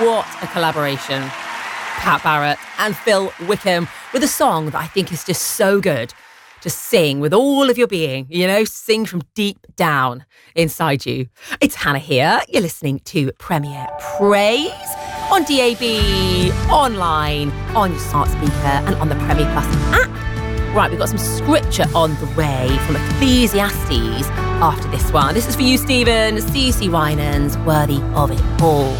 What a collaboration. Pat Barrett and Phil Wickham with a song that I think is just so good. Just sing with all of your being, sing from deep down inside you. It's Hannah here. You're listening to Premier Praise on DAB, online, on your smart speaker and on the Premier Plus app. Right, we've got some scripture on the way from Ecclesiastes after this one. This is for you, Stephen. C.C. Winans, Worthy of It All.